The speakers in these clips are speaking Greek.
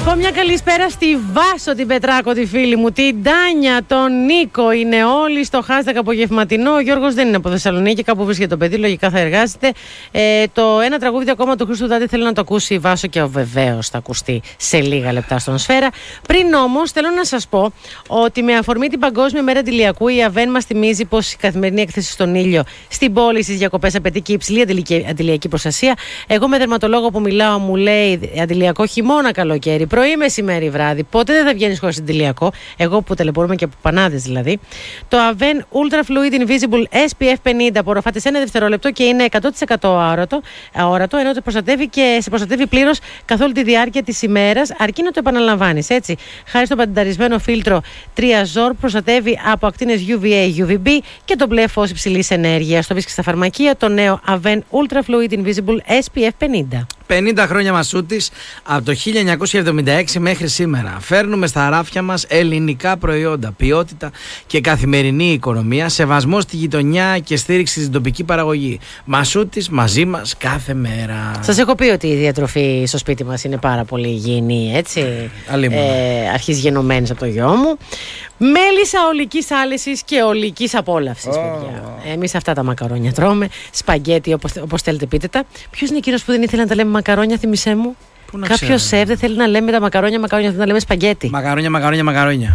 πω μια καλησπέρα στη Βάσο την Πετράκο, τη φίλη μου, την Τάνια, τον Νίκο. Είναι όλοι στο hashtag απογευματινό. Ο Γιώργος δεν είναι από Θεσσαλονίκη, κάπου βρίσκεται το παιδί, λογικά θα εργάζεται. Το ένα τραγούδι ακόμα του Χρήστου Δάντη θέλει να το ακούσει η Βάσο και βεβαίως θα ακουστεί σε λίγα λεπτά στον Σφαίρα. Πριν όμως θέλω να σας πω ότι με αφορμή την Παγκόσμια Μέρα Αντιλιακού, η ΑΒΕΝ μας θυμίζει πως η καθημερινή έκθεση στον ήλιο στην πόλη στις διακοπές απαιτεί και υψηλή αντιλιακή προστασία. Εγώ με δερματολόγο που μιλάω μου λέει αντιλιακό χειμώνα, καλοκαίρι, πρωί, μεσημέρι, βράδυ. Πότε δεν θα βγαίνεις χωρίς αντιλιακό? Εγώ που τηλεπορούμε και από πανάδες δηλαδή. Το AVEN Ultra Fluid Invisible SPF 50 απορροφάται σε 1 δευτερόλεπτο και είναι 100% αόρατο, ενώ το προστατεύει και σε προστατεύει πλήρως καθ' όλη τη διάρκεια της ημέρας, αρκεί να το επαναλαμβάνεις, έτσι. Χάρη στο παντενταρισμένο φίλτρο 3Zor προστατεύει από ακτίνες UVA, UVB και το μπλε φως υψηλής ενέργειας. Το βρίσκει στα φαρμακεία το νέο AVEN Ultra Fluid Invisible SPF 50. 50 χρόνια Μασούτης, από το 1976 μέχρι σήμερα. Φέρνουμε στα ράφια μας ελληνικά προϊόντα, ποιότητα και καθημερινή οικονομία, σεβασμό στη γειτονιά και στήριξη στην τοπική παραγωγή. Μασούτης μαζί μας κάθε μέρα. Σας έχω πει ότι η διατροφή στο σπίτι μας είναι πάρα πολύ υγιεινή, έτσι. Αρχής γενομένης από το γιο μου. Μέλισσα ολικής άλεσης και ολικής απόλαυσης, παιδιά. Εμείς αυτά τα μακαρόνια τρώμε, σπαγκέτι, όπως θέλετε πείτε τα. Ποιος είναι εκείνος που δεν ήθελε να τα λέμε μακαρόνια, θυμίσέ μου? Κάποιος σεφ δεν θέλει να λέμε τα μακαρόνια, θέλει να λέμε σπαγκέτι. Μακαρόνια.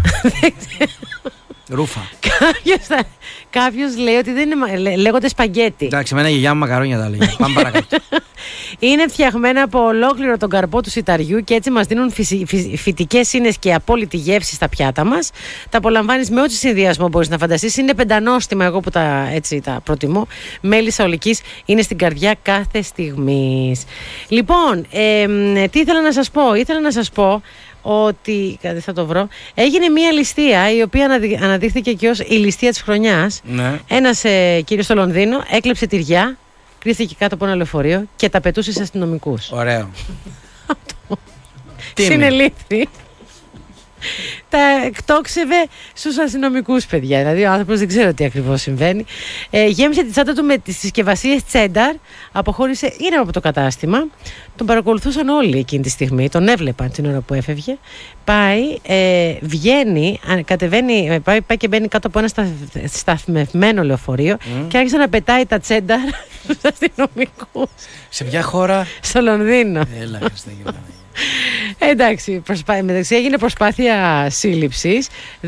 Ρούφα. Κάποιος λέει ότι δεν είναι, λέγονται σπαγκέτι. Εντάξει, εμένα η γιαγιά μου μακαρόνια τα λέγει. Πάμε παρακάτω. Είναι φτιαγμένα από ολόκληρο τον καρπό του σιταριού και έτσι μας δίνουν φυτικές ίνες και απόλυτη γεύση στα πιάτα μας. Τα απολαμβάνεις με ό,τι συνδυασμό μπορείς να φανταστείς. Είναι πεντανόστιμα, εγώ που τα προτιμώ. Μέλισσα ολικής είναι στην καρδιά κάθε στιγμής. Λοιπόν, τι ήθελα να σας πω? Ήθελα να σας πω ότι, θα το βρω, έγινε μια ληστεία η οποία αναδείχθηκε και ως η ληστεία της χρονιάς. Ναι. Ένας κύριος στο Λονδίνο έκλεψε τυριά, κρύφθηκε κάτω από ένα λεωφορείο και τα πετούσε σε αστυνομικούς. Ωραίο. Συνελήφθη. Τα εκτόξευε στους αστυνομικούς, παιδιά. Δηλαδή ο άνθρωπος δεν ξέρω τι ακριβώς συμβαίνει. Γέμισε τη τσάντα του με τις συσκευασίες τσένταρ, αποχώρησε ήρεμα από το κατάστημα. Τον παρακολουθούσαν όλοι εκείνη τη στιγμή, τον έβλεπαν την ώρα που έφευγε. Πάει, βγαίνει, κατεβαίνει, πάει και μπαίνει κάτω από ένα σταθμευμένο λεωφορείο και άρχισε να πετάει τα τσένταρ στους αστυνομικούς. Σε ποια χώρα? Στο Λονδίνο. Έλα, εντάξει, μεταξύ έγινε προσπάθεια σύλληψης.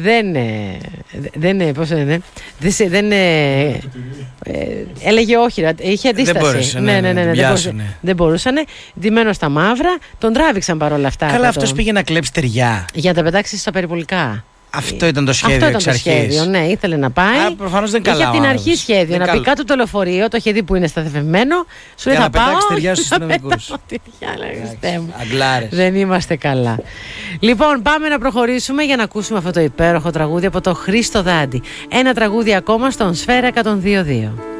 Έλεγε όχι, είχε αντίσταση. Δεν μπορούσαν. Ντυμένο στα μαύρα, τον τράβηξαν παρόλα αυτά. Καλά, αυτός πήγε να κλέψει ταιριά για να τα πετάξει στα περιπολικά. Αυτό ήταν το σχέδιο εξ αρχής. Σχέδιο, ναι, ήθελε να πάει. Προφανώς δεν καλά. Είχε από την αρχή σχέδιο να πει κάτω το λεωφορείο, το είχε δει που είναι σταθευμένο. Σου λέει θα πάω. πετάξει ταιριά στους αστυνομικούς. Δεν είμαστε καλά. Λοιπόν, πάμε να προχωρήσουμε για να ακούσουμε αυτό το υπέροχο τραγούδι από το Χρήστο Δάντη. Ένα τραγούδι ακόμα στον Σφαίρα 102.2.